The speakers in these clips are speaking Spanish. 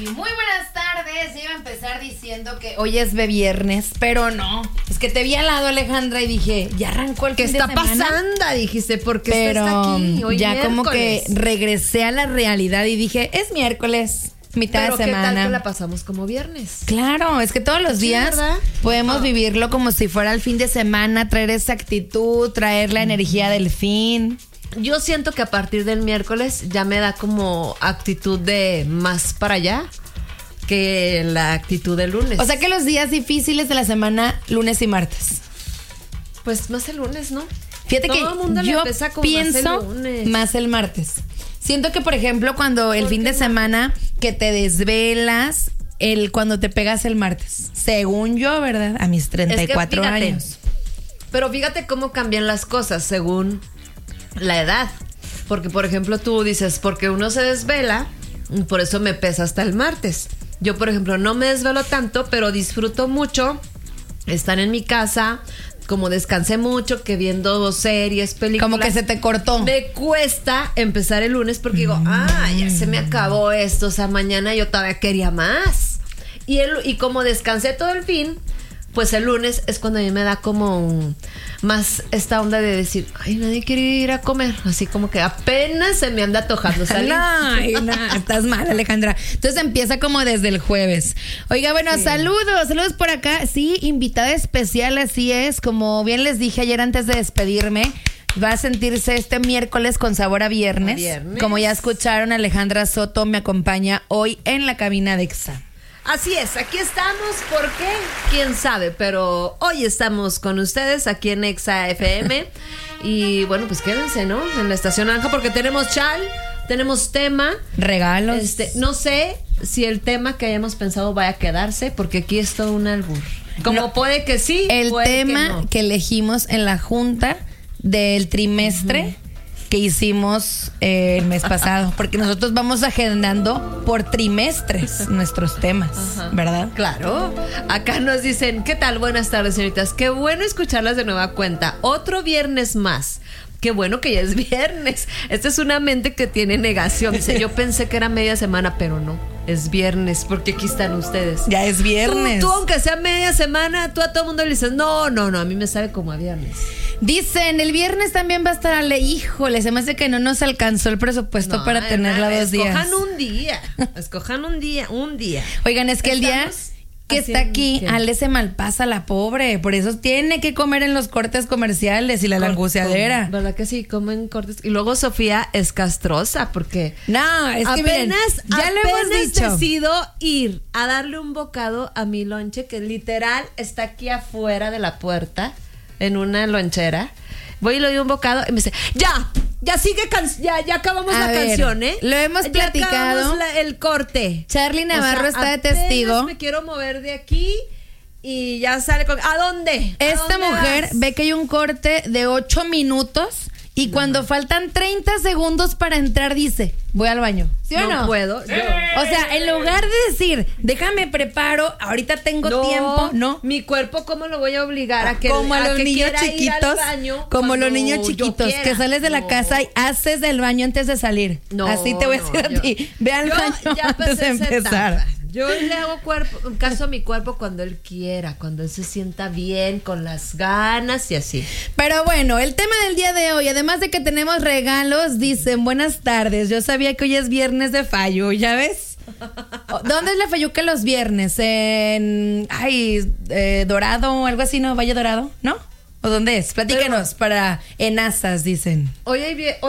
Muy buenas tardes. Iba a empezar diciendo que hoy es viernes, pero no. Es que te vi al lado, Alejandra, y dije, ya arrancó el fin de semana. ¿Qué está pasando? Dijiste, porque pero está aquí hoy ya miércoles. como que regresé a la realidad y dije, es miércoles, mitad pero de semana. ¿qué tal que la pasamos como viernes? Claro, es que todos los días podemos vivirlo como si fuera el fin de semana, traer esa actitud, traer la energía del fin. Yo siento que a partir del miércoles ya me da como actitud de más para allá que la actitud del lunes. O sea que los días difíciles de la semana, lunes y martes. Pues más el lunes, ¿no? Fíjate todo que el mundo yo como pienso más el martes. Siento que, por ejemplo, cuando el fin de semana que te desvelas, cuando te pegas el martes. Según yo, ¿verdad? A mis 34 años. Pero fíjate cómo cambian las cosas según la edad. Porque, por ejemplo, tú dices, porque uno se desvela, por eso me pesa hasta el martes. Yo, por ejemplo, no me desvelo tanto, pero disfruto mucho estar en mi casa. Como descansé mucho, que viendo series, películas. Como que se te cortó. Me cuesta empezar el lunes porque digo, ya se me acabó esto. O sea, mañana yo todavía quería más. Y como descansé todo el fin, pues el lunes es cuando a mí me da como más esta onda de decir, ay, nadie quiere ir a comer. Así como que apenas se me anda antojando salir. No, estás mal, Alejandra. Entonces empieza como desde el jueves. Oiga, bueno, sí. Saludos por acá. Sí, invitada especial, así es. Como bien les dije ayer antes de despedirme, va a sentirse este miércoles con sabor a viernes. Como ya escucharon, Alejandra Soto me acompaña hoy en la cabina de Exa. Así es, aquí estamos, ¿por qué? ¿Quién sabe? Pero hoy estamos con ustedes aquí en Exa FM. Y bueno, pues quédense, ¿no? En la Estación Naranja porque tenemos chal, tenemos tema. Regalos. No sé si el tema que hayamos pensado vaya a quedarse porque aquí es todo un albur. Como puede que sí, el puede tema que no. Que elegimos en la junta del trimestre que hicimos el mes pasado, porque nosotros vamos agendando por trimestres nuestros temas, ¿verdad? Claro. Acá nos dicen, ¿qué tal? Buenas tardes, señoritas. Qué bueno escucharlas de nueva cuenta. Otro viernes más. Qué bueno que ya es viernes. Esta es una mente que tiene negación. Dice, yo pensé que era media semana, pero no. Es viernes, porque aquí están ustedes. Ya es viernes. Tú aunque sea media semana, tú a todo el mundo le dices, no, a mí me sabe como a viernes. Dicen, el viernes también va a estar híjole, se me hace que no nos alcanzó el presupuesto para tenerla 2 días. Escojan un día. Oigan, es que el día que está aquí, Ale se malpasa la pobre, por eso tiene que comer en los cortes comerciales y la languceadera. ¿Verdad que sí? Comen cortes. Y luego Sofía es castrosa porque no, es que miren, ya lo hemos dicho. Decido ir a darle un bocado a mi lonche que literal está aquí afuera de la puerta en una lonchera. Voy y le doy un bocado y me dice, ya sigue, ya acabamos la canción, ¿eh? Lo hemos platicado. Ya el corte. Charly Navarro está de testigo. Me quiero mover de aquí y ya sale con... ¿A dónde? Esta mujer ve que hay un corte de 8 minutos y cuando faltan 30 segundos para entrar dice, voy al baño. ¿Sí o no? No puedo. O sea, en lugar de decir, déjame preparo, ahorita tengo tiempo, ¿no? Mi cuerpo, ¿cómo lo voy a obligar a que como a los que niños chiquitos, como los niños chiquitos que sales de la casa y haces del baño antes de salir? Así te voy a decir a ti, ve al baño antes de empezar. Yo le hago caso a mi cuerpo cuando él quiera, cuando él se sienta bien, con las ganas y así. Pero bueno, el tema del día de hoy, además de que tenemos regalos, dicen, buenas tardes, yo sabía que hoy es viernes de fallo, ¿ya ves? ¿Dónde es la falluca los viernes? En Dorado o algo así, ¿no? Valle Dorado, ¿no? ¿O dónde es? Platícanos. Para Enazas, dicen. Hoy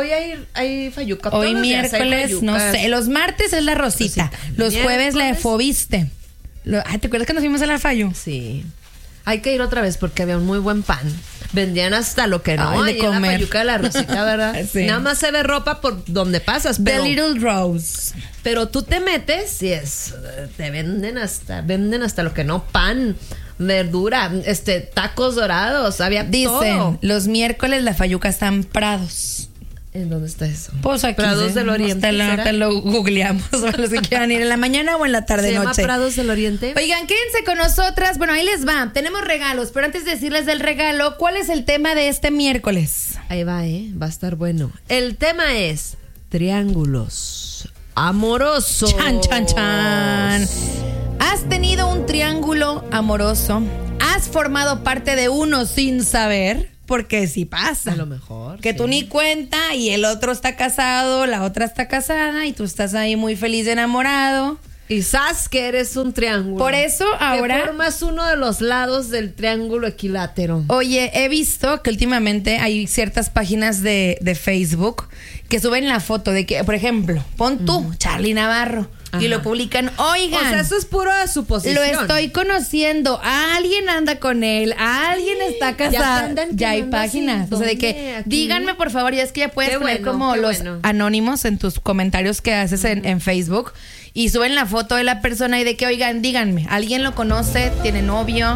hay falluca. Hoy miércoles, no sé. Los martes es la Rosita. Los jueves la Fobiste. ¿Te acuerdas que nos fuimos a la Fallu? Sí. Hay que ir otra vez porque había un muy buen pan. Vendían hasta lo que no. De comer. La falluca de la Rosita, ¿verdad? Sí. Nada más se ve ropa por donde pasas. The Little Rose. Pero tú te metes y te venden hasta lo que no. Pan, verdura, tacos dorados, había Dicen, todo. los miércoles la falluca está en Prados. ¿En dónde está eso? Pues aquí. Prados del Oriente. Te lo googleamos. Para los que quieran ir en la mañana o en la tarde noche. ¿Se llama Prados del Oriente? Oigan, quédense con nosotras. Bueno, ahí les va. Tenemos regalos, pero antes de decirles del regalo, ¿cuál es el tema de este miércoles? Ahí va, va a estar bueno. El tema es triángulos. amoroso. Chan, chan, chan. ¿Has tenido un triángulo amoroso? ¿Has formado parte de uno sin saber? Porque sí pasa. A lo mejor. Que tú ni cuenta y el otro está casado, la otra está casada y tú estás ahí muy feliz y enamorado. Y sabes que eres un triángulo. Por eso ahora... Que formas uno de los lados del triángulo equilátero. Oye, he visto que últimamente hay ciertas páginas de Facebook que suben la foto de que, por ejemplo, pon tú, Charly Navarro, y lo publican. Oigan. O sea, eso es puro de suposición. Lo estoy conociendo. Alguien anda con él. Alguien está casado. Ya hay páginas. Así, o sea, de que aquí. Díganme, por favor, ya es que ya puedes poner como los anónimos en tus comentarios que haces en Facebook. Y suben la foto de la persona y de que, oigan, díganme, ¿alguien lo conoce? ¿Tiene novia?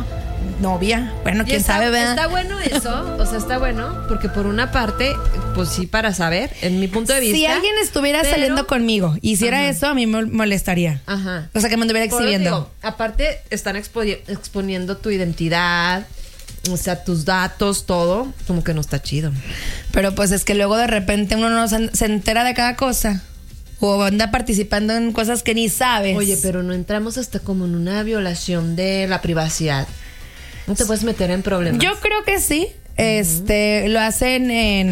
Bueno, quién sabe, ¿verdad? Está bueno eso, o sea, está bueno, porque por una parte, pues sí, para saber, en mi punto de vista. Si alguien estuviera saliendo conmigo, hiciera eso, a mí me molestaría. Ajá. O sea, que me anduviera exhibiendo. Digo, aparte, están exponiendo tu identidad, o sea, tus datos, todo, como que no está chido. Pero pues es que luego de repente uno no se entera de cada cosa. O anda participando en cosas que ni sabes. Oye, pero no entramos hasta como en una violación de la privacidad. ¿No te puedes meter en problemas? Yo creo que sí. Lo hacen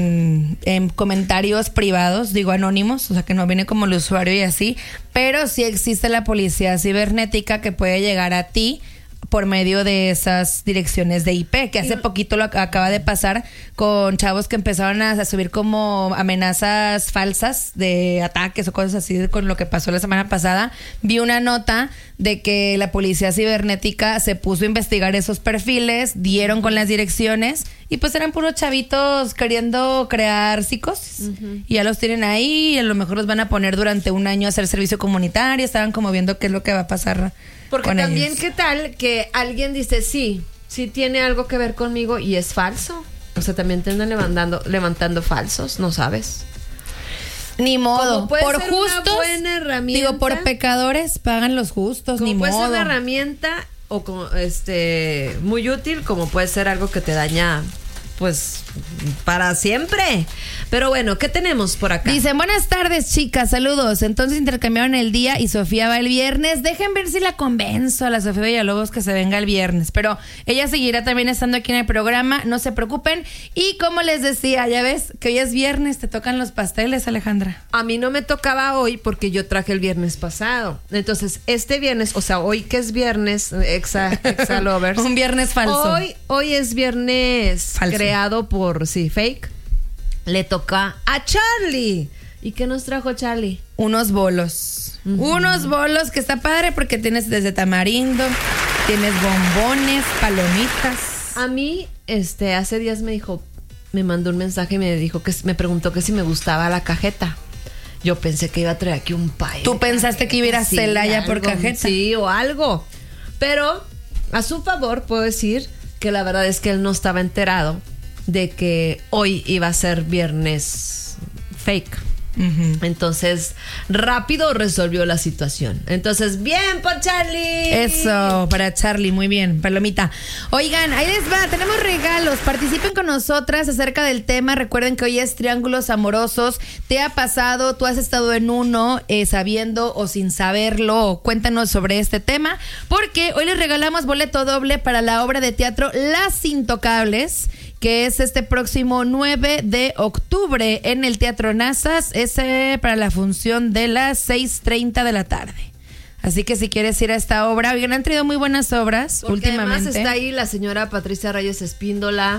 en comentarios privados, digo anónimos, o sea que no viene como el usuario y así, pero sí existe la policía cibernética que puede llegar a ti por medio de esas direcciones de IP, que hace poquito lo acaba de pasar con chavos que empezaron a subir como amenazas falsas de ataques o cosas así, con lo que pasó la semana pasada. Vi una nota de que la policía cibernética se puso a investigar esos perfiles, dieron con las direcciones y pues eran puros chavitos queriendo crear psicosis. Y ya los tienen ahí y a lo mejor los van a poner durante un año a hacer servicio comunitario. Estaban como viendo qué es lo que va a pasar. Porque con también, ellos. ¿qué tal que alguien dice sí tiene algo que ver conmigo y es falso? O sea, también te andan levantando falsos, ¿no sabes? Ni modo. Puede Por ser justos, una buena herramienta. digo, por pecadores pagan los justos, ni Puede modo. ser una herramienta o como muy útil, como puede ser algo que te daña pues para siempre. Pero bueno, ¿qué tenemos por acá? Dicen, buenas tardes, chicas, saludos. Entonces intercambiaron el día y Sofía va el viernes. Dejen ver si la convenzo a la Sofía Villalobos que se venga el viernes. Pero ella seguirá también estando aquí en el programa, no se preocupen. Y como les decía, ya ves que hoy es viernes, te tocan los pasteles, Alejandra. A mí no me tocaba hoy porque yo traje el viernes pasado. Entonces, este viernes, o sea, hoy que es viernes, Exa Lovers. Un viernes falso. Hoy es viernes falso. Creado por, fake. Le toca a Charly. ¿Y qué nos trajo Charly? Unos bolos. Unos bolos que está padre porque tienes desde tamarindo, tienes bombones, palomitas. A mí, hace días me mandó un mensaje y me preguntó que si me gustaba la cajeta. Yo pensé que iba a traer aquí un pay. ¿Tú pensaste que iba a ir a Celaya por cajeta? Sí, o algo. Pero, a su favor, puedo decir que la verdad es que él no estaba enterado de que hoy iba a ser viernes fake. Entonces, rápido resolvió la situación. Entonces, bien por Charly. Eso, para Charly, muy bien, palomita. Oigan, ahí les va, tenemos regalos. Participen con nosotras acerca del tema. Recuerden que hoy es triángulos amorosos. ¿Te ha pasado? ¿Tú has estado en uno sabiendo o sin saberlo? Cuéntanos sobre este tema, porque hoy les regalamos boleto doble para la obra de teatro Las Intocables, que es este próximo 9 de octubre en el Teatro Nazas, para la función de las 6:30 de la tarde. Así que si quieres ir a esta obra, oigan, han traído muy buenas obras porque últimamente. Además está ahí la señora Patricia Reyes Espíndola,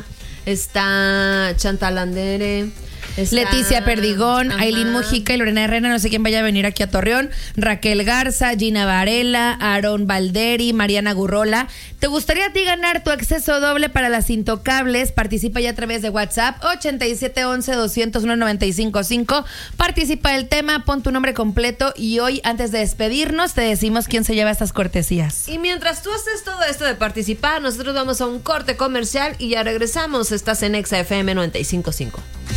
está Chantal Andere, Leticia Perdigón, Ailín Mujica y Lorena Herrera, no sé quién vaya a venir aquí a Torreón, Raquel Garza, Gina Varela, Aarón Valderi, Mariana Gurrola. ¿Te gustaría a ti ganar tu acceso doble para Las Intocables? Participa ya a través de WhatsApp 8711-201-955. Participa del tema, pon tu nombre completo y hoy, antes de despedirnos, te decimos quién se lleva estas cortesías. Y mientras tú haces todo esto de participar, nosotros vamos a un corte comercial y ya regresamos. Estás en Exa FM 95.5.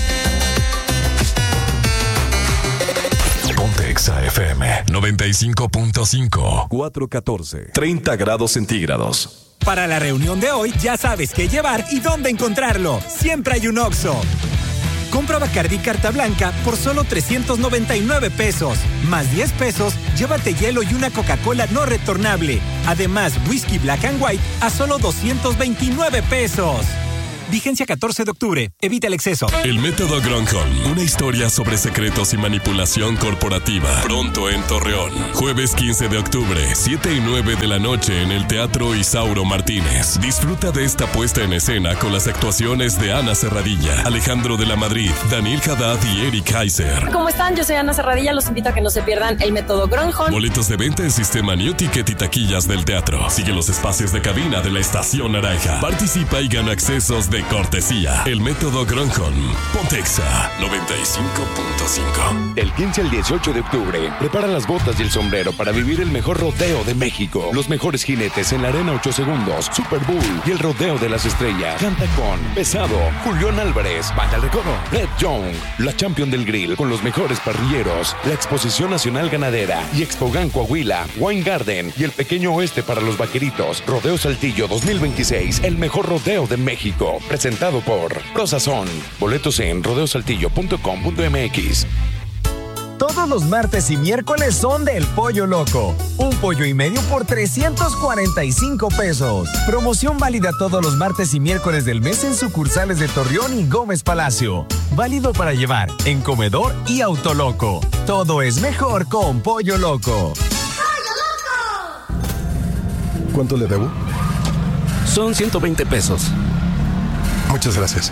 Ponte Exa FM 95.5. 414. 30 grados centígrados. Para la reunión de hoy, ya sabes qué llevar y dónde encontrarlo. Siempre hay un Oxxo. Compra Bacardí Carta Blanca por solo 399 pesos. Más 10 pesos, llévate hielo y una Coca-Cola no retornable. Además, whisky Black and White a solo 229 pesos. Vigencia 14 de octubre. Evita el exceso. El método Gronholm. Una historia sobre secretos y manipulación corporativa. Pronto en Torreón. Jueves 15 de octubre, 7 y 9 de la noche en el Teatro Isauro Martínez. Disfruta de esta puesta en escena con las actuaciones de Ana Serradilla, Alejandro de la Madrid, Daniel Haddad y Eric Heiser. ¿Cómo están? Yo soy Ana Serradilla. Los invito a que no se pierdan el método Gronholm. Boletos de venta en sistema New Ticket y taquillas del teatro. Sigue los espacios de cabina de la Estación Naranja. Participa y gana accesos de cortesía. El método Gronholm. Pontexa 95.5. Del 15 al 18 de octubre, prepara las botas y el sombrero para vivir el mejor rodeo de México. Los mejores jinetes en la Arena 8 Segundos, Super Bowl y el Rodeo de las Estrellas. Canta con Pesado, Julián Álvarez, Banda El Recodo, Red Young, la Champion del Grill con los mejores parrilleros, la Exposición Nacional Ganadera y Expogan Coahuila, Wine Garden y el Pequeño Oeste para los Vaqueritos. Rodeo Saltillo 2026, el mejor rodeo de México. Presentado por Prosazón. Boletos en rodeosaltillo.com.mx. Todos los martes y miércoles son del Pollo Loco. Un pollo y medio por 345 pesos. Promoción válida todos los martes y miércoles del mes en sucursales de Torreón y Gómez Palacio. Válido para llevar en comedor y autoloco. Todo es mejor con Pollo Loco. ¡Pollo Loco! ¿Cuánto le debo? Son 120 pesos. Muchas gracias.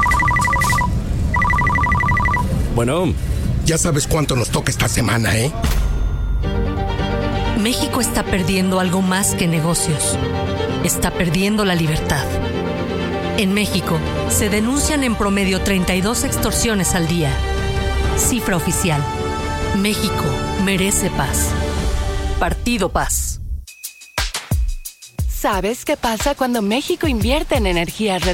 Bueno, ya sabes cuánto nos toca esta semana, ¿eh? México está perdiendo algo más que negocios. Está perdiendo la libertad. En México, se denuncian en promedio 32 extorsiones al día. Cifra oficial. México merece paz. Partido Paz. ¿Sabes qué pasa cuando México invierte en energías renovables?